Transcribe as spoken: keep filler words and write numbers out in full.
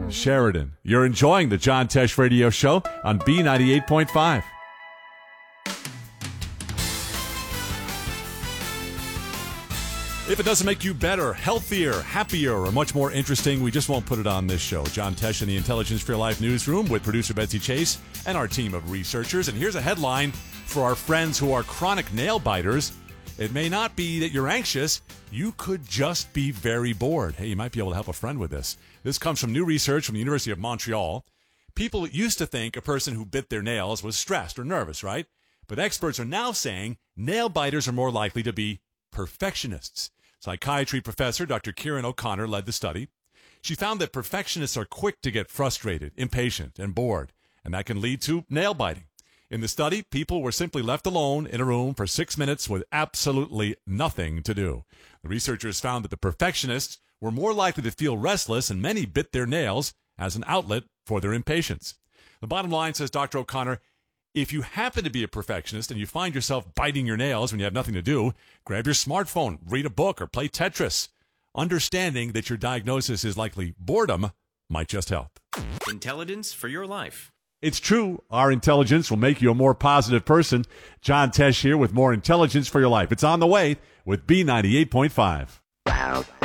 Sheridan. You're enjoying the John Tesh Radio Show on B ninety-eight point five. If it doesn't make you better, healthier, happier, or much more interesting, we just won't put it on this show. John Tesh in the Intelligence for Your Life newsroom with producer Betsy Chase and our team of researchers. And here's a headline for our friends who are chronic nail biters. It may not be that you're anxious. You could just be very bored. Hey, you might be able to help a friend with this. This comes from new research from the University of Montreal. People used to think a person who bit their nails was stressed or nervous, right? But experts are now saying nail biters are more likely to be perfectionists. Psychiatry professor Doctor Kieran O'Connor led the study. She found that perfectionists are quick to get frustrated, impatient, and bored, and that can lead to nail biting. In the study, people were simply left alone in a room for six minutes with absolutely nothing to do. The researchers found that the perfectionists were more likely to feel restless, and many bit their nails as an outlet for their impatience. The bottom line, says Doctor O'Connor, if you happen to be a perfectionist and you find yourself biting your nails when you have nothing to do, grab your smartphone, read a book, or play Tetris. Understanding that your diagnosis is likely boredom might just help. Intelligence for your life. It's true. Our intelligence will make you a more positive person. John Tesh here with more Intelligence for Your Life. It's on the way with B ninety-eight point five.